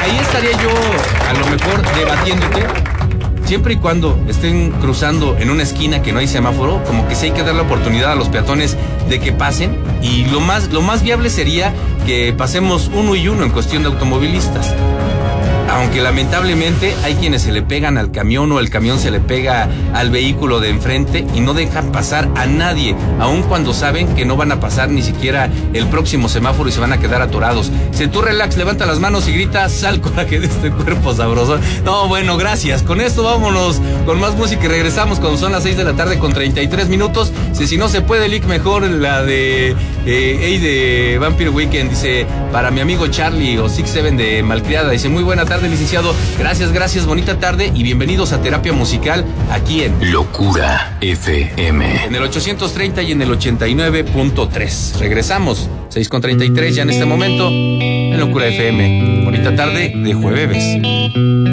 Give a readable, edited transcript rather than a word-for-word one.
ahí estaría yo a lo mejor debatiéndote. Siempre y cuando estén cruzando en una esquina que no hay semáforo, como que sí hay que dar la oportunidad a los peatones de que pasen. Y lo más viable sería que pasemos uno y uno en cuestión de automovilistas. Aunque lamentablemente hay quienes se le pegan al camión o el camión se le pega al vehículo de enfrente y no dejan pasar a nadie, aun cuando saben que no van a pasar ni siquiera el próximo semáforo y se van a quedar atorados. Si tú relax, levanta las manos y grita, sal coraje de este cuerpo sabroso. No, bueno, gracias. Con esto vámonos con más música y regresamos cuando son las 6 de la tarde con 33 minutos. Si no se puede, Lick, mejor la de de Vampire Weekend. Dice, para mi amigo Charlie o 6-7 de Malcriada. Dice, muy buena tarde, licenciado. Gracias, bonita tarde y bienvenidos a Terapia Musical aquí en Locura FM. En el 830 y en el 89.3. Regresamos, 6:33 ya en este momento en Locura FM. Bonita tarde de jueves.